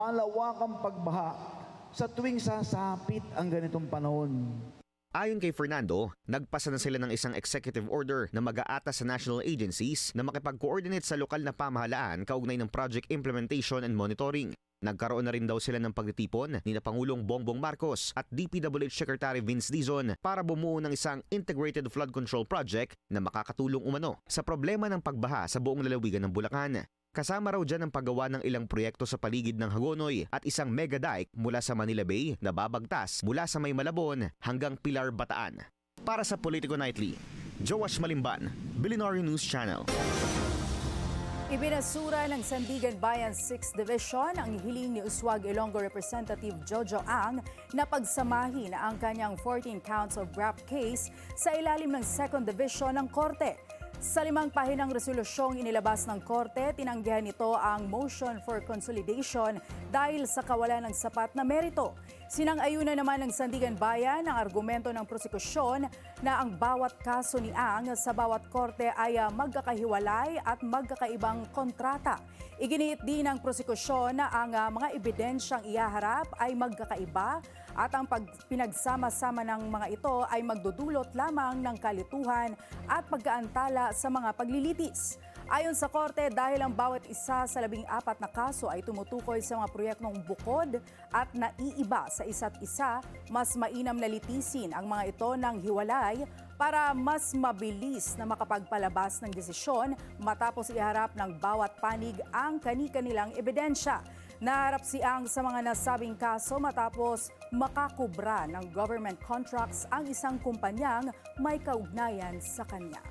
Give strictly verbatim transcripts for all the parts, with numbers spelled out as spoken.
malawakang pagbaha sa tuwing sasapit ang ganitong panahon. Ayon kay Fernando, nagpasa na sila ng isang executive order na mag-aatas sa national agencies na makipag-coordinate sa lokal na pamahalaan kaugnay ng project implementation and monitoring. Nagkaroon na rin daw sila ng pagtitipon ni na Pangulong Bongbong Marcos at D P W H Secretary Vince Dizon para bumuo ng isang integrated flood control project na makakatulong umano sa problema ng pagbaha sa buong lalawigan ng Bulacan. Kasama raw dyan ang paggawa ng ilang proyekto sa paligid ng Hagonoy at isang mega dike mula sa Manila Bay na babagtas mula sa May Malabon hanggang Pilar, Bataan. Para sa Politico Nightly, Joash Malimban, Billionaire News Channel. Ibinasura ng Sandigan Bayan sixth Division ang hiling ni Uswag Ilonggo Representative Jojo Ang na pagsamahin ang kanyang fourteen counts of graft case sa ilalim ng second Division ng Korte. Sa limang pahinang resolusyong inilabas ng Korte, tinanggihan nito ang motion for consolidation dahil sa kawalan ng sapat na merito. Sinang-ayunan naman ng Sandigan Bayan ang argumento ng prosekusyon na ang bawat kaso ni Ang sa bawat korte ay magkakahiwalay at magkakaibang kontrata. Iginiit din ng prosekusyon na ang mga ebidensyang ihaharap ay magkakaiba at ang pag pinagsama-sama ng mga ito ay magdudulot lamang ng kalituhan at pagkaantala sa mga paglilitis. Ayon sa Korte, dahil ang bawat isa sa labing apat na kaso ay tumutukoy sa mga proyektong bukod at naiiba sa isa't isa, mas mainam na litisin ang mga ito ng hiwalay para mas mabilis na makapagpalabas ng desisyon matapos iharap ng bawat panig ang kani-kanilang ebidensya. Naharap si Ang sa mga nasabing kaso matapos makakubra ng government contracts ang isang kumpanyang may kaugnayan sa kanya.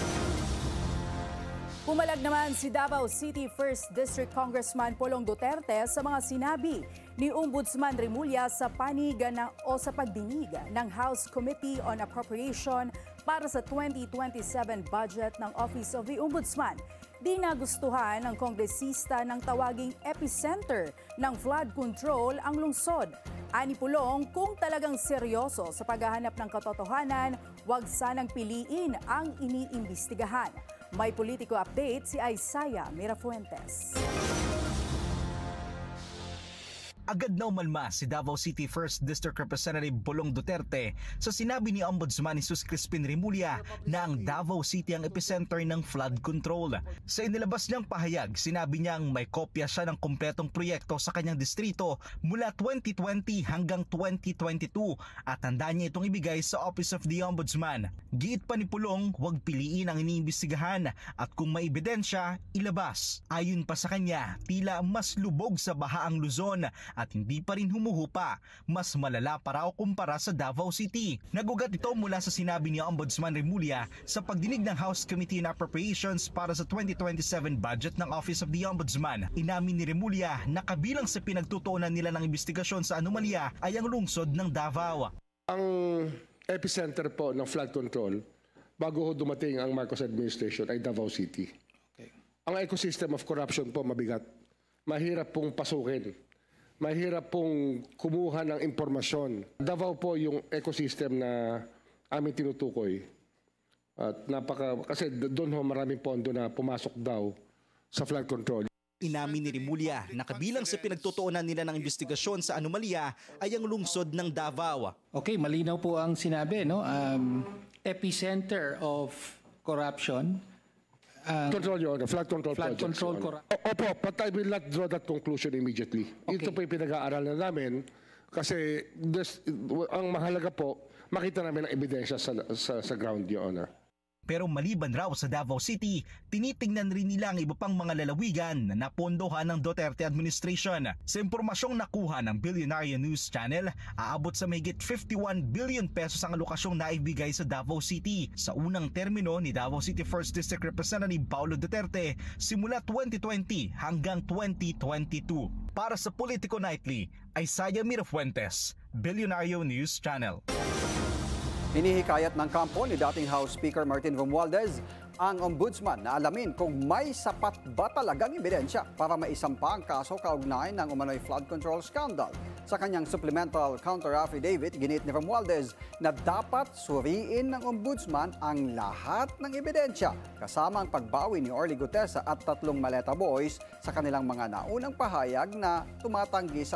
Pumalag naman si Davao City first District Congressman Polong Duterte sa mga sinabi ni Ombudsman Remulla sa panig ng, o sa pagdinig ng House Committee on Appropriation para sa twenty twenty-seven budget ng Office of the Ombudsman. Di nagustuhan ng kongresista ng tawaging epicenter ng flood control ang lungsod. Ani Pulong, kung talagang seryoso sa paghahanap ng katotohanan, huwag sanang piliin ang iniimbestigahan. May politiko update si Isaiah Mirafuentes. Agad na umalma si Davao City first District Representative Polong Duterte sa sinabi ni Ombudsman Jesus Crispin Remulla na ang Davao City ang epicenter ng flood control. Sa inilabas niyang pahayag, sinabi niyang may kopya siya ng kumpletong proyekto sa kanyang distrito mula twenty twenty hanggang twenty twenty-two at handa niya itong ibigay sa Office of the Ombudsman. Giit pa ni Pulong, huwag piliin ang iniimbestigahan at kung may ebidensya, ilabas. Ayon pa sa kanya, tila mas lubog sa baha ang Luzon at hindi pa rin humuhupa. Mas malala pa raw kumpara sa Davao City. Nagugat ito mula sa sinabi ni Ombudsman Remulla sa pagdinig ng House Committee on Appropriations para sa twenty twenty-seven budget ng Office of the Ombudsman. Inamin ni Remulla na kabilang sa pinagtutuunan nila ng investigasyon sa anomalya ay ang lungsod ng Davao. Ang epicenter po ng flood control bago ho dumating ang Marcos administration ay Davao City. Okay. Ang ecosystem of corruption po mabigat. Mahirap pong pasukin. Mahirap pong kumuha ng impormasyon. Davao po yung ecosystem na aming tinutukoy. At napaka, kasi doon ho maraming pondo na pumasok daw sa flood control. Inamin ni Remulla na kabilang sa pinagtutuunan nila ng investigasyon sa anomalya ay ang lungsod ng Davao. Okay, malinaw po ang sinabi, no? Um, epicenter of corruption. Uh, control yun, flood control flood projects. Control cor- Opo, but I will not draw that conclusion immediately. Okay. Ito po yung pinag-aaralan namin kasi this, ang mahalaga po, makita namin ang ebidensya sa, sa, sa ground, Your Honor. Pero maliban raw sa Davao City, tinitingnan rin nila ang iba pang mga lalawigan na napondohan ng Duterte administration. Sa impormasyong nakuha ng Billionaire News Channel, aabot sa mahigit fifty-one billion pesos ang alokasyong naibigay sa Davao City sa unang termino ni Davao City first District Representative Paulo Duterte simula twenty twenty hanggang twenty twenty-two. Para sa Politico Nightly, Isaiah Mirafuentes, Billionaire News Channel. Hinihikayat ng kampo ni dating House Speaker Martin Romualdez ang ombudsman na alamin kung may sapat ba talagang ebidensya para maisampa ang kaso kaugnay ng umano'y flood control scandal. Sa kanyang supplemental counter affidavit, ginit ni Romualdez na dapat suriin ng ombudsman ang lahat ng ebidensya kasama ang pagbawi ni Orly Gutesa at tatlong Maleta Boys sa kanilang mga naunang pahayag na tumatanggi sa